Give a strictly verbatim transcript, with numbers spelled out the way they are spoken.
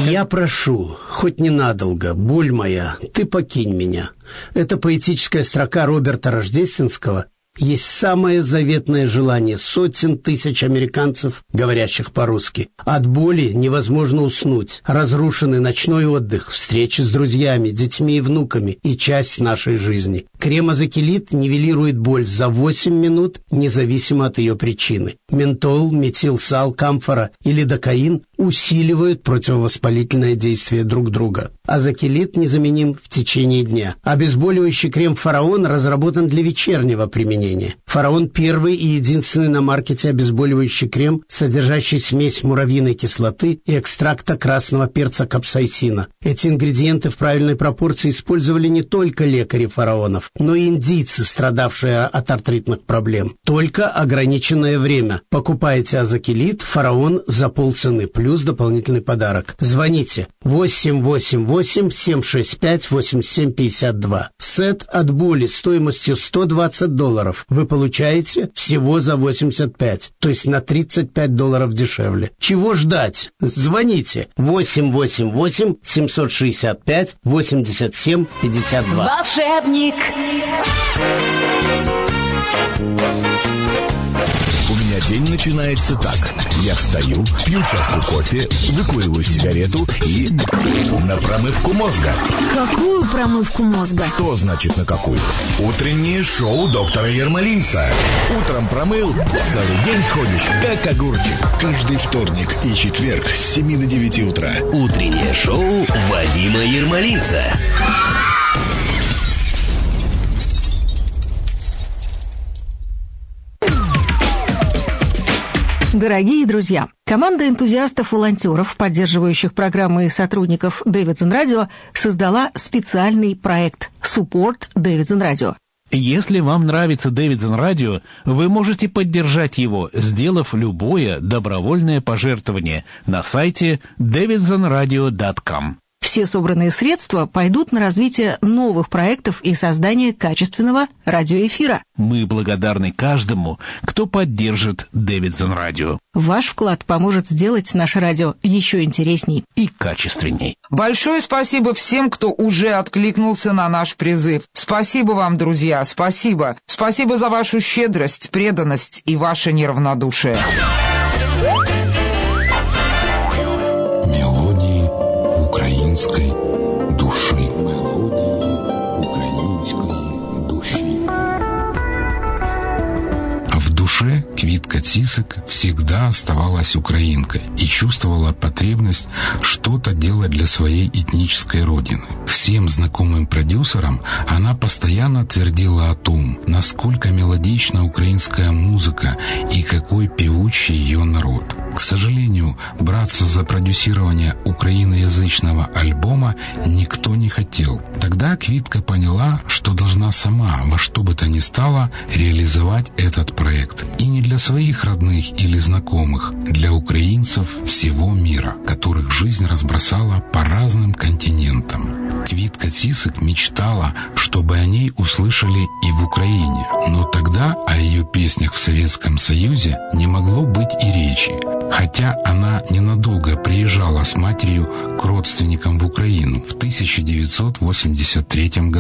Я прошу, хоть ненадолго, боль моя, ты покинь меня. Это поэтическая строка Роберта Рождественского есть самое заветное желание сотен тысяч американцев, говорящих по-русски. От боли невозможно уснуть. Разрушенный ночной отдых, встречи с друзьями, детьми и внуками и часть нашей жизни. Крем-азокилит нивелирует боль за восемь минут, независимо от ее причины. Ментол, метилсал, камфора или докаин усиливают противовоспалительное действие друг друга. Азокилит незаменим в течение дня. Обезболивающий крем «Фараон» разработан для вечернего применения. «Фараон» — первый и единственный на маркете обезболивающий крем, содержащий смесь муравьиной кислоты и экстракта красного перца капсаицина. Эти ингредиенты в правильной пропорции использовали не только лекари фараонов, но и индийцы, страдавшие от артритных проблем. Только ограниченное время. Покупайте азокилит «Фараон» за полцены, плюс дополнительный подарок. Звоните восемь восемь восемь семь шесть пять восемь семь пять два. Сет от боли стоимостью сто двадцать долларов вы получаете всего за восемьдесят пять, то есть на тридцать пять долларов дешевле. Чего ждать? Звоните восемь восемь восемь семь шесть пять восемь семь пять два. Волшебник. У меня день начинается так. Я встаю, пью чашку кофе, выкуриваю сигарету и на промывку мозга. Какую промывку мозга? Что значит на какую? Утреннее шоу доктора Ермолинца. Утром промыл, целый день ходишь, как огурчик. Каждый вторник и четверг с семи до девяти утра. Утреннее шоу Вадима Ермолинца. Дорогие друзья, команда энтузиастов-волонтеров, поддерживающих программы и сотрудников Davidson Radio, создала специальный проект «Support Davidson Radio». Если вам нравится Davidson Radio, вы можете поддержать его, сделав любое добровольное пожертвование на сайте дэвидсон радио точка ком. Все собранные средства пойдут на развитие новых проектов и создание качественного радиоэфира. Мы благодарны каждому, кто поддержит Davidson Radio. Ваш вклад поможет сделать наше радио еще интересней и качественней. Большое спасибо всем, кто уже откликнулся на наш призыв. Спасибо вам, друзья, спасибо. Спасибо за вашу щедрость, преданность и ваше неравнодушие. Украинской души. Мелодии украинской души. А в душе Квитка Цисик всегда оставалась украинкой и чувствовала потребность что-то делать для своей этнической родины. Всем знакомым продюсерам она постоянно твердила о том, насколько мелодична украинская музыка и какой певучий ее народ. К сожалению, браться за продюсирование украиноязычного альбома никто не хотел. Тогда Квитка поняла, что должна сама во что бы то ни стало реализовать этот проект. И не для своих родных или знакомых, для украинцев всего мира, которых жизнь разбросала по разным континентам. Квитка Цисик мечтала, чтобы о ней услышали и в Украине, но тогда о ее песнях в Советском Союзе не могло быть и речи. Хотя она ненадолго приезжала с матерью к родственникам в Украину в тысяча девятьсот восемьдесят третьем году.